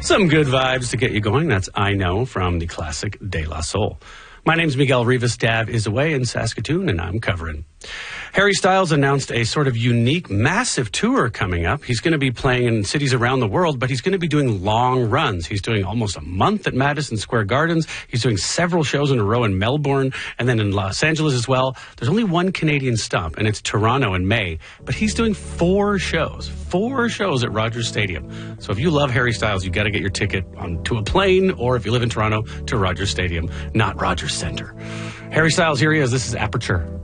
Some good vibes to get you going. That's I Know from the classic De La Soul. My name's Miguel Rivas. Dad is away in Saskatoon, and I'm covering. Harry Styles announced a sort of unique, massive tour coming up. He's going to be playing in cities around the world, but he's going to be doing long runs. He's doing almost a month at Madison Square Gardens. He's doing several shows in a row in Melbourne and then in Los Angeles as well. There's only one Canadian stop, and it's Toronto in May. But he's doing four shows at Rogers Stadium. So if you love Harry Styles, you got to get your ticket onto a plane, or if you live in Toronto, to Rogers Stadium, not Rogers Centre. Harry Styles, here he is. This is Aperture.